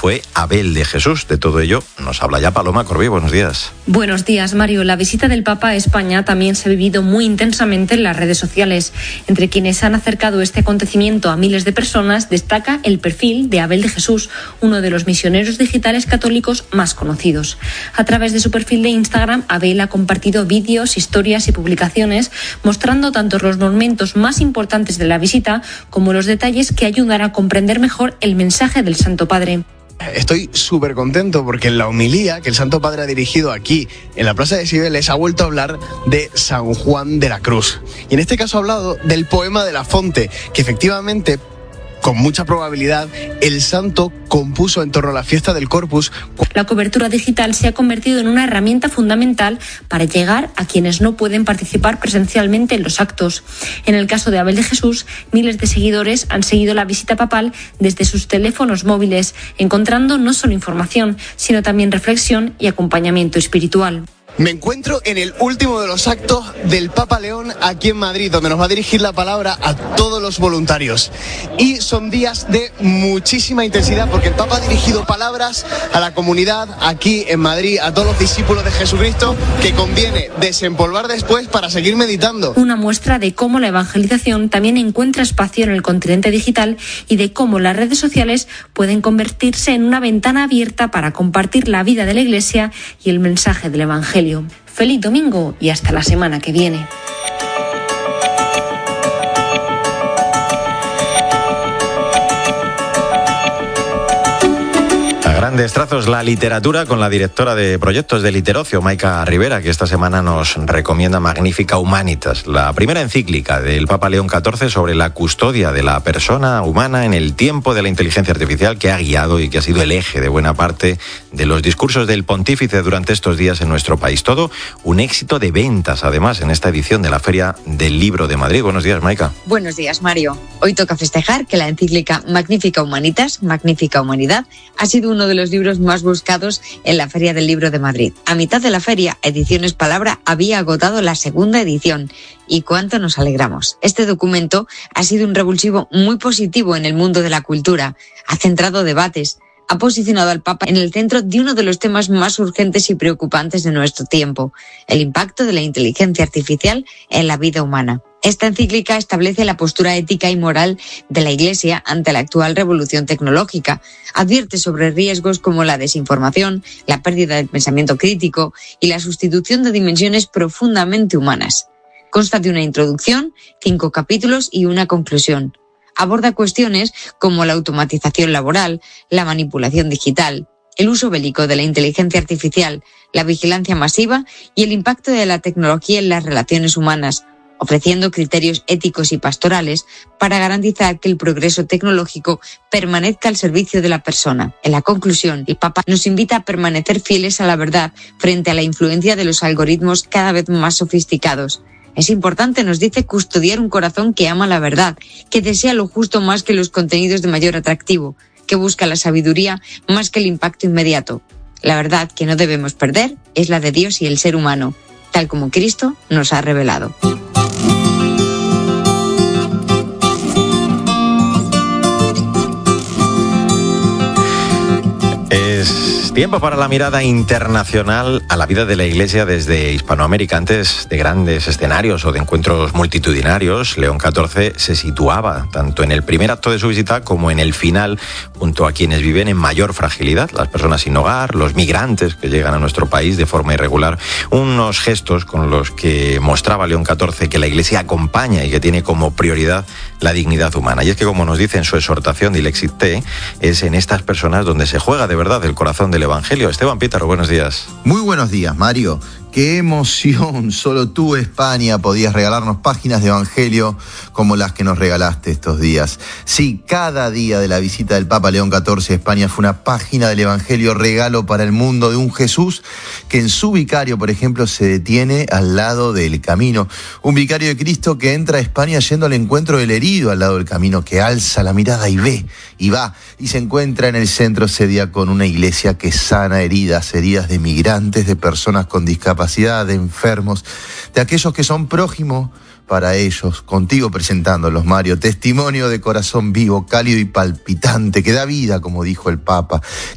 fue Abel de Jesús. De todo ello nos habla ya Paloma Corbí. Buenos días. Buenos días, Mario. La visita del Papa a España también se ha vivido muy intensamente en las redes sociales. Entre quienes han acercado este acontecimiento a miles de personas destaca el perfil de Abel de Jesús, uno de los misioneros digitales católicos más conocidos. A través de su perfil de Instagram, Abel ha compartido vídeos, historias y publicaciones mostrando tanto los momentos más importantes de la visita como los detalles que ayudan a comprender mejor el mensaje del Santo Padre. Estoy súper contento porque en la homilía que el Santo Padre ha dirigido aquí en la Plaza de Cibeles ha vuelto a hablar de San Juan de la Cruz. Y en este caso ha hablado del poema de La Fonte, que efectivamente, con mucha probabilidad, el santo compuso en torno a la fiesta del Corpus. La cobertura digital se ha convertido en una herramienta fundamental para llegar a quienes no pueden participar presencialmente en los actos. En el caso de Abel de Jesús, miles de seguidores han seguido la visita papal desde sus teléfonos móviles, encontrando no solo información, sino también reflexión y acompañamiento espiritual. Me encuentro en el último de los actos del Papa León aquí en Madrid, donde nos va a dirigir la palabra a todos los voluntarios. Y son días de muchísima intensidad porque el Papa ha dirigido palabras a la comunidad aquí en Madrid, a todos los discípulos de Jesucristo, que conviene desempolvar después para seguir meditando. Una muestra de cómo la evangelización también encuentra espacio en el continente digital y de cómo las redes sociales pueden convertirse en una ventana abierta para compartir la vida de la Iglesia y el mensaje del Evangelio. Feliz domingo y hasta la semana que viene. Grandes trazos, la literatura con la directora de proyectos de Literocio, Maica Rivera, que esta semana nos recomienda Magnifica Humanitas, la primera encíclica del Papa León XIV sobre la custodia de la persona humana en el tiempo de la inteligencia artificial, que ha guiado y que ha sido el eje de buena parte de los discursos del pontífice durante estos días en nuestro país. Todo un éxito de ventas, además, en esta edición de la Feria del Libro de Madrid. Buenos días, Maica. Buenos días, Mario. Hoy toca festejar que la encíclica Magnifica Humanitas, Magnifica Humanidad, ha sido uno de los libros más buscados en la Feria del Libro de Madrid. A mitad de la feria, Ediciones Palabra había agotado la segunda edición. Y cuánto nos alegramos. Este documento ha sido un revulsivo muy positivo en el mundo de la cultura. Ha centrado debates, ha posicionado al Papa en el centro de uno de los temas más urgentes y preocupantes de nuestro tiempo, el impacto de la inteligencia artificial en la vida humana. Esta encíclica establece la postura ética y moral de la Iglesia ante la actual revolución tecnológica. Advierte sobre riesgos como la desinformación, la pérdida del pensamiento crítico y la sustitución de dimensiones profundamente humanas. Consta de una introducción, 5 capítulos y una conclusión. Aborda cuestiones como la automatización laboral, la manipulación digital, el uso bélico de la inteligencia artificial, la vigilancia masiva y el impacto de la tecnología en las relaciones humanas, ofreciendo criterios éticos y pastorales para garantizar que el progreso tecnológico permanezca al servicio de la persona. En la conclusión, el Papa nos invita a permanecer fieles a la verdad frente a la influencia de los algoritmos cada vez más sofisticados. Es importante, nos dice, custodiar un corazón que ama la verdad, que desea lo justo más que los contenidos de mayor atractivo, que busca la sabiduría más que el impacto inmediato. La verdad que no debemos perder es la de Dios y el ser humano, tal como Cristo nos ha revelado. Tiempo para la mirada internacional a la vida de la Iglesia desde Hispanoamérica. Antes de grandes escenarios o de encuentros multitudinarios, León XIV se situaba tanto en el primer acto de su visita como en el final, junto a quienes viven en mayor fragilidad, las personas sin hogar, los migrantes que llegan a nuestro país de forma irregular. Unos gestos con los que mostraba León XIV que la Iglesia acompaña y que tiene como prioridad la dignidad humana. Y es que, como nos dice en su exhortación Dilexit Te, es en estas personas donde se juega de verdad el corazón del Evangelio. Esteban Pítaro, buenos días. Muy buenos días, Mario. Qué emoción, solo tú, España, podías regalarnos páginas de Evangelio como las que nos regalaste estos días. Sí, cada día de la visita del Papa León XIV a España fue una página del Evangelio, regalo para el mundo de un Jesús que en su vicario, por ejemplo, se detiene al lado del camino. Un vicario de Cristo que entra a España yendo al encuentro del herido al lado del camino, que alza la mirada y ve, y va, y se encuentra en el centro ese día con una iglesia que sana heridas de migrantes, de personas con discapacidad, de enfermos, de aquellos que son prójimos para ellos, contigo presentándolos, Mario, testimonio de corazón vivo, cálido y palpitante, que da vida, como dijo el Papa,